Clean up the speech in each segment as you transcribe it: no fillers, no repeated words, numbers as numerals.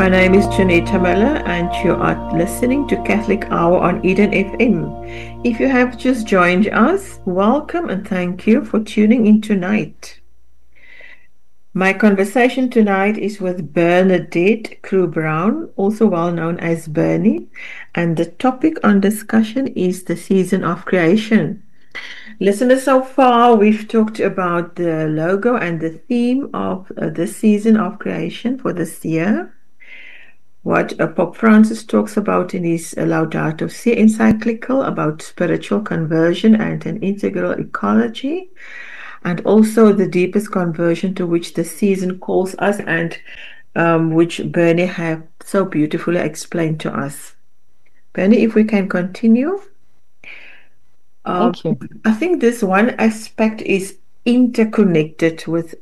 My name is Janita Miller, and you are listening to Catholic Hour on Eden FM. If you have just joined us, welcome and thank you for tuning in tonight. My conversation tonight is with Bernadette Crew-Brown, also well known as Bernie, and the topic on discussion is the season of creation. Listeners, so far we've talked about the logo and the theme of the season of creation for this year. What Pope Francis talks about in his Laudato Si encyclical about spiritual conversion and an integral ecology, and also the deepest conversion to which the season calls us, and which Bernie have so beautifully explained to us. Bernie, if we can continue. Thank you. I think this one aspect is interconnected with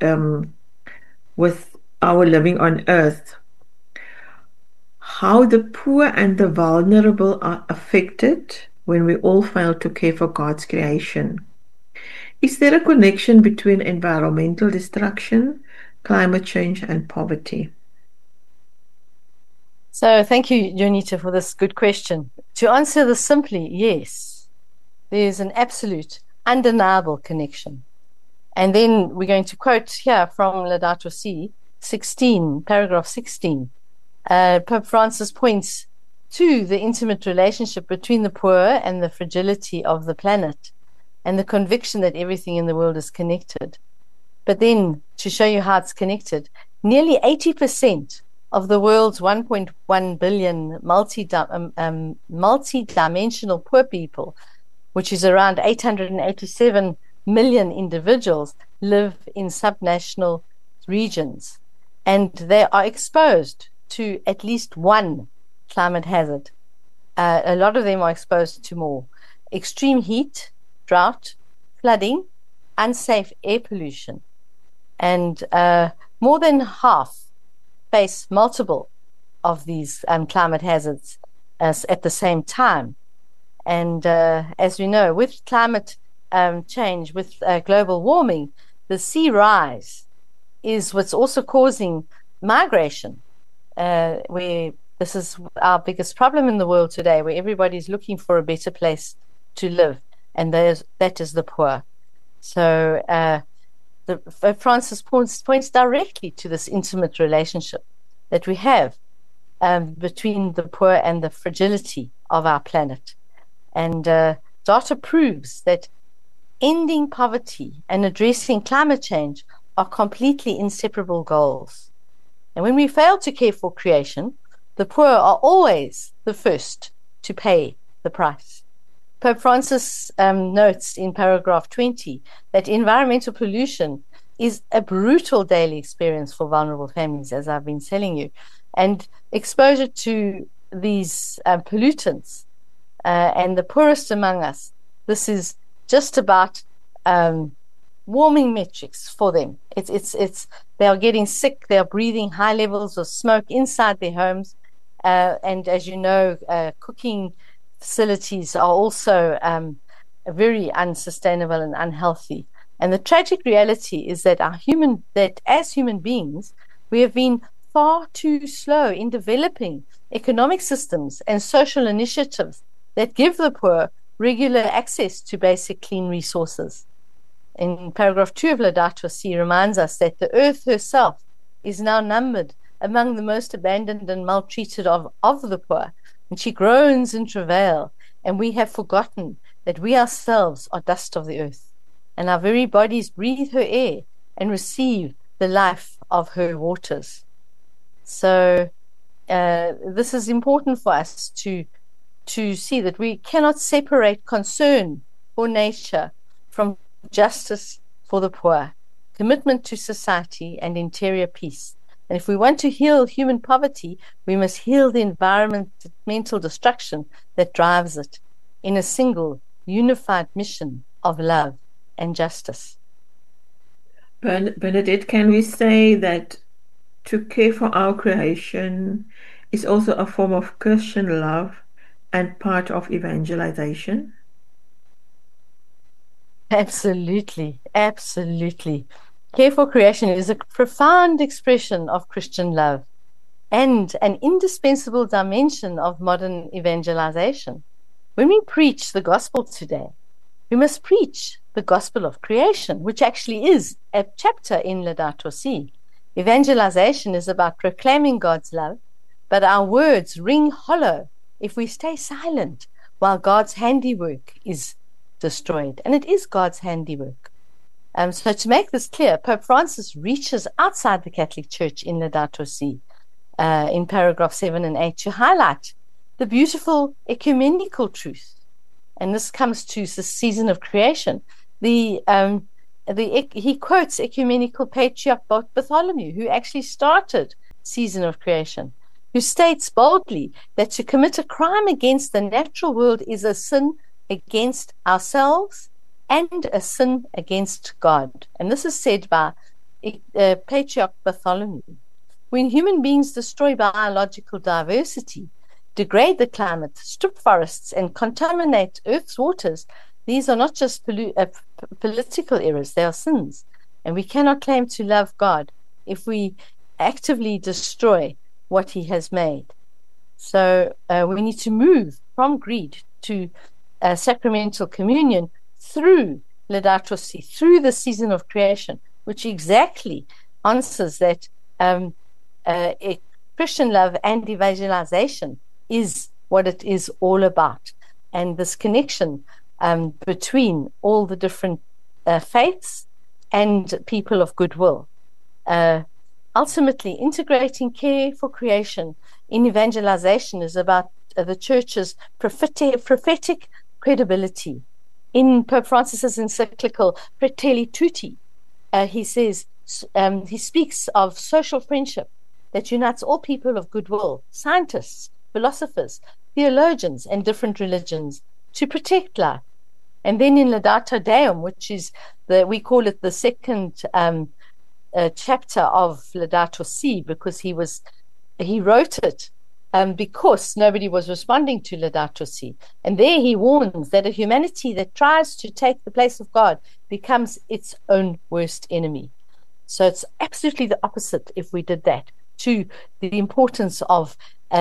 our living on earth. How the poor and the vulnerable are affected when we all fail to care for God's creation. Is there a connection between environmental destruction, climate change, and poverty? So thank you, Jonita, for this good question. To answer this simply, yes, there's an absolute, undeniable connection. And then we're going to quote here from Laudato Si 16, paragraph 16. Pope Francis points to the intimate relationship between the poor and the fragility of the planet, and the conviction that everything in the world is connected. But then, to show you how it's connected, nearly 80% of the world's 1.1 billion multi-dimensional poor people, which is around 887 million individuals, live in subnational regions, and they are exposed to at least one climate hazard. A lot of them are exposed to more: extreme heat, drought, flooding, unsafe air pollution. And more than half face multiple of these climate hazards at the same time. And as we know, with climate change, with global warming, the sea rise is what's also causing migration, where this is our biggest problem in the world today, where everybody's looking for a better place to live, and that is the poor. So Francis points directly to this intimate relationship that we have between the poor and the fragility of our planet. And data proves that ending poverty and addressing climate change are completely inseparable goals. And when we fail to care for creation, the poor are always the first to pay the price. Pope Francis notes in paragraph 20 that environmental pollution is a brutal daily experience for vulnerable families, as I've been telling you. And exposure to these pollutants and the poorest among us, this is just about warming metrics for them. It's they are getting sick, they are breathing high levels of smoke inside their homes, and as you know, cooking facilities are also very unsustainable and unhealthy. And the tragic reality is that as human beings, we have been far too slow in developing economic systems and social initiatives that give the poor regular access to basic clean resources. In paragraph 2 of Laudato Si reminds us that the earth herself is now numbered among the most abandoned and maltreated of the poor, and she groans in travail, and we have forgotten that we ourselves are dust of the earth, and our very bodies breathe her air and receive the life of her waters. So this is important for us to see that we cannot separate concern for nature from justice for the poor, commitment to society, and interior peace. And if we want to heal human poverty, we must heal the environmental destruction that drives it in a single, unified mission of love and justice. Bernadette, can we say that to care for our creation is also a form of Christian love and part of evangelization? Absolutely, absolutely. Care for creation is a profound expression of Christian love. and an indispensable dimension of modern evangelization. When we preach the gospel today, we must preach the gospel of creation, which actually is a chapter in Laudato Si. Evangelization is about proclaiming God's love, but our words ring hollow if we stay silent while God's handiwork is destroyed. And it is God's handiwork. So to make this clear, Pope Francis reaches outside the Catholic Church in Laudato Si, in paragraph 7 and 8, to highlight the beautiful ecumenical truth. And this comes to the season of creation. He quotes ecumenical patriarch Bartholomew, who actually started season of creation, who states boldly that to commit a crime against the natural world is a sin against ourselves and a sin against God. And this is said by patriarch Bartholomew. When human beings destroy biological diversity, degrade the climate, strip forests, and contaminate Earth's waters, these are not just political errors, they are sins. And we cannot claim to love God if we actively destroy what he has made. So we need to move from greed to sacramental communion through Laudato Si, through the season of creation, which exactly answers that Christian love and evangelization is what it is all about. And this connection between all the different faiths and people of goodwill. Ultimately, integrating care for creation in evangelization is about the church's prophetic credibility. In Pope Francis's encyclical Fratelli Tutti, he says, he speaks of social friendship that unites all people of goodwill, scientists, philosophers, theologians, and different religions to protect life. And then in Laudato Deum, which is we call it the second chapter of Laudato Si, because he wrote it because nobody was responding to Laudato Si. And there he warns that a humanity that tries to take the place of God becomes its own worst enemy. So it's absolutely the opposite if we did that, to the importance of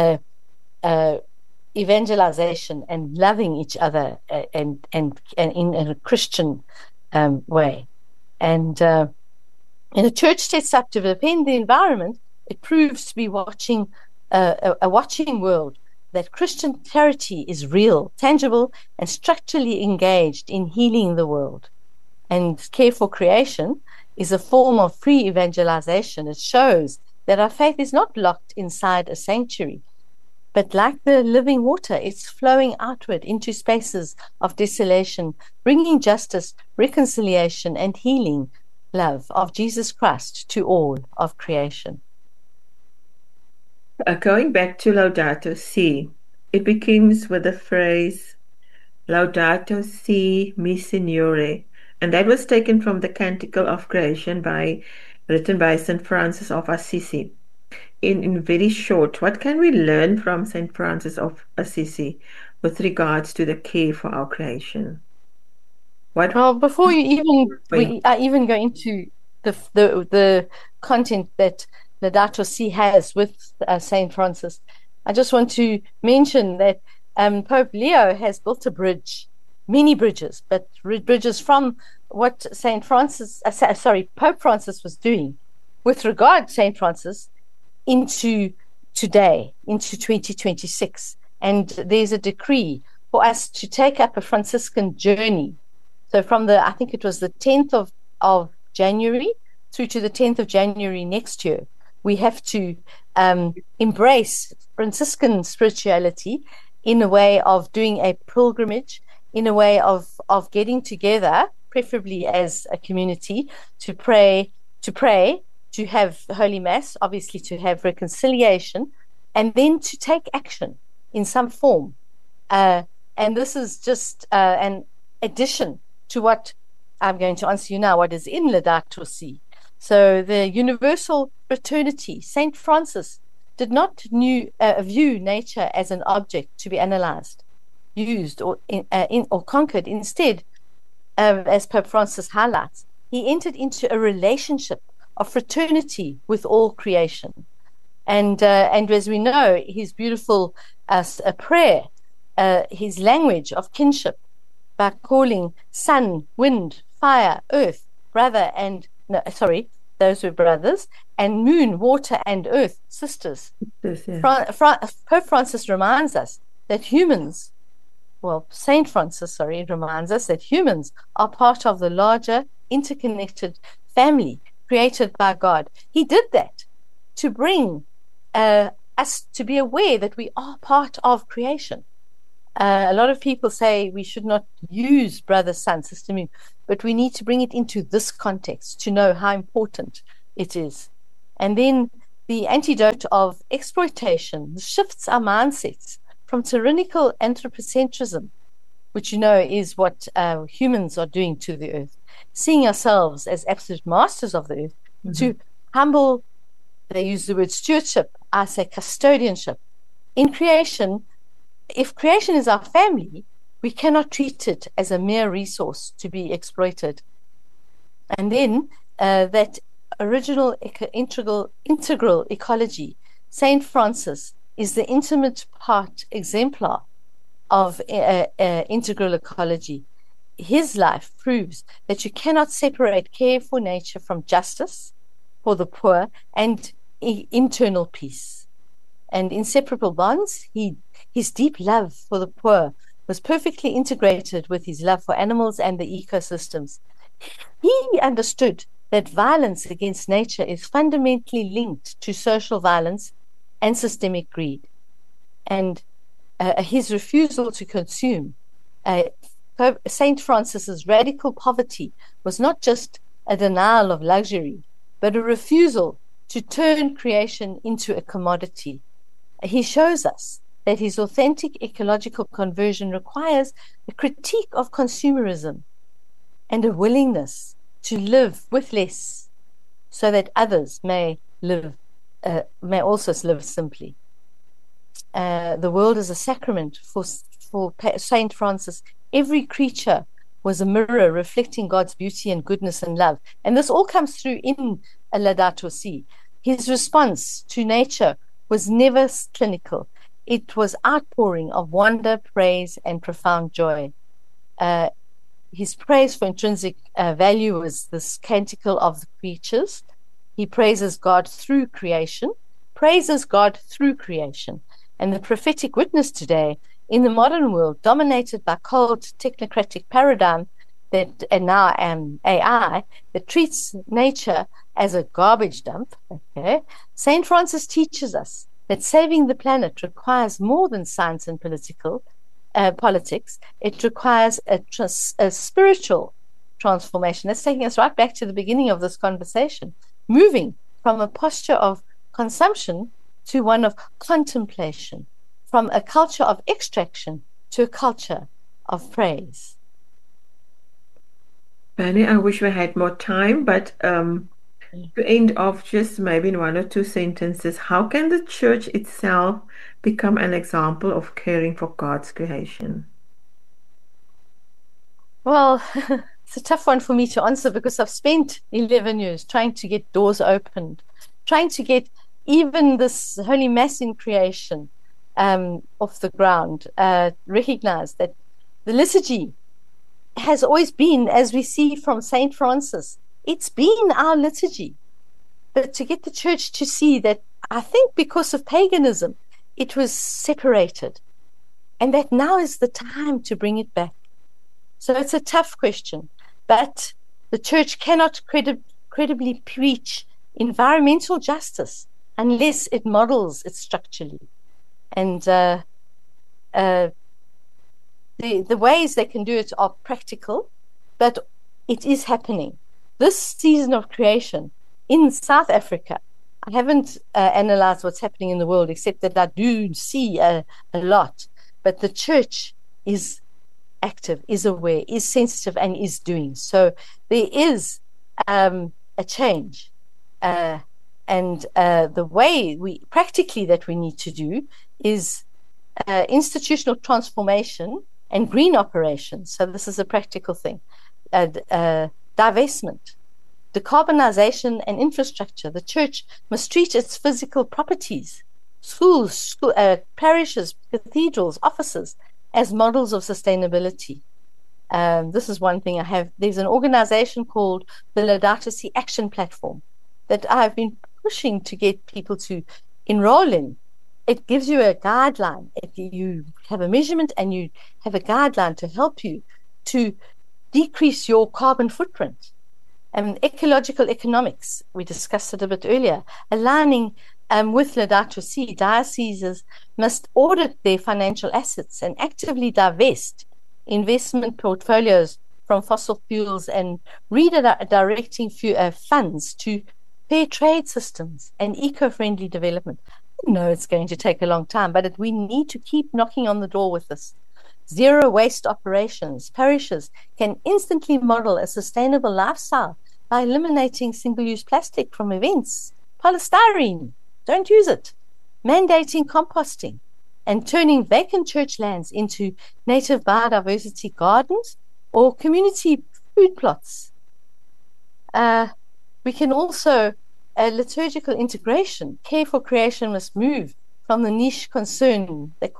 evangelization and loving each other and in a Christian way. And in a church sets up to defend the environment, it proves to be a watching world that Christian charity is real, tangible, and structurally engaged in healing the world. And care for creation is a form of free evangelization. It shows that our faith is not locked inside a sanctuary, but like the living water, it's flowing outward into spaces of desolation, bringing justice, reconciliation, and healing love of Jesus Christ to all of creation. Going back to Laudato Si, it begins with the phrase Laudato Si mi Signore, and that was taken from the Canticle of Creation written by St. Francis of Assisi. In very short, what can we learn from St. Francis of Assisi with regards to the care for our creation? Well, before we even go into the content that Laudato Si has with St. Francis, I just want to mention that Pope Leo has built a bridge, many bridges, but bridges from what Pope Francis was doing with regard to St. Francis into today, into 2026. And there's a decree for us to take up a Franciscan journey. So from I think it was the 10th of January through to the 10th of January next year, we have to embrace Franciscan spirituality in a way of doing a pilgrimage, in a way of getting together, preferably as a community, to pray, to have Holy Mass, obviously to have reconciliation, and then to take action in some form. And this is just an addition to what I'm going to answer you now, what is in Laudato Si. So the universal fraternity, St. Francis did not view nature as an object to be analyzed, used, or conquered. Instead, as Pope Francis highlights, he entered into a relationship of fraternity with all creation. And as we know, his beautiful prayer, his language of kinship, by calling sun, wind, fire, earth, brother and, no, sorry, those were brothers, and moon, water, and earth, sisters. Pope Francis reminds us that humans, well, Saint Francis, sorry, reminds us that humans are part of the larger, interconnected family created by God. He did that to bring us to be aware that we are part of creation. A lot of people say we should not use brother, sun, sister, moon, but we need to bring it into this context to know how important it is. And then the antidote of exploitation shifts our mindsets from tyrannical anthropocentrism, which you know is what humans are doing to the earth, seeing ourselves as absolute masters of the earth, to humble, they use the word stewardship, I say custodianship. In creation, if creation is our family, we cannot treat it as a mere resource to be exploited. And then that original integral ecology, Saint Francis is the intimate part exemplar of integral ecology. His life proves that you cannot separate care for nature from justice for the poor and internal peace. And inseparable bonds, his deep love for the poor was perfectly integrated with his love for animals and the ecosystems. He understood that violence against nature is fundamentally linked to social violence and systemic greed. And his refusal to consume, Saint Francis's radical poverty was not just a denial of luxury, but a refusal to turn creation into a commodity. He shows us that his authentic ecological conversion requires a critique of consumerism and a willingness to live with less so that others may also live simply. The world is a sacrament for Saint Francis. Every creature was a mirror reflecting God's beauty and goodness and love. And this all comes through in Laudato Si. His response to nature was never clinical. It was outpouring of wonder, praise, and profound joy. His praise for intrinsic value was this canticle of the creatures. He praises God through creation, And the prophetic witness today in the modern world, dominated by cold technocratic paradigm and now AI, that treats nature as a garbage dump, okay? Saint Francis teaches us that saving the planet requires more than science and politics. It requires a spiritual transformation. That's taking us right back to the beginning of this conversation, moving from a posture of consumption to one of contemplation, from a culture of extraction to a culture of praise. Bernie, I wish we had more time, but to end off just maybe in one or two sentences, how can the church itself become an example of caring for God's creation? Well, it's a tough one for me to answer because I've spent 11 years trying to get doors opened, trying to get even this Holy Mass in creation off the ground, recognize that the liturgy has always been, as we see from Saint Francis, it's been our liturgy. But to get the church to see that, I think because of paganism, it was separated, and that now is the time to bring it back. So it's a tough question, but the church cannot credibly preach environmental justice unless it models it structurally. And the ways they can do it are practical, but it is happening. This season of creation in South Africa, I haven't analyzed what's happening in the world, except that I do see a lot. But the church is active, is aware, is sensitive, and is doing. So there is a change. And the way practically that we need to do is institutional transformation and green operations. So this is a practical thing. Divestment decarbonization and infrastructure. The church must treat its physical properties, schools, parishes, cathedrals, offices, as models of sustainability. This is one thing I have. There's an organization called the Laudato Si Action Platform that I've been pushing to get people to enroll in. It gives you a guideline. You have a measurement and you have a guideline to help you to decrease your carbon footprint. And ecological economics, we discussed it a bit earlier, aligning with Laudato Si, dioceses must audit their financial assets and actively divest investment portfolios from fossil fuels and redirecting funds to fair trade systems and eco-friendly development. I know it's going to take a long time, but we need to keep knocking on the door with this. Zero waste operations. Parishes can instantly model a sustainable lifestyle by eliminating single-use plastic from events. Polystyrene, don't use it. Mandating composting and turning vacant church lands into native biodiversity gardens or community food plots. We can also, liturgical integration. Care for creation must move from the niche concern that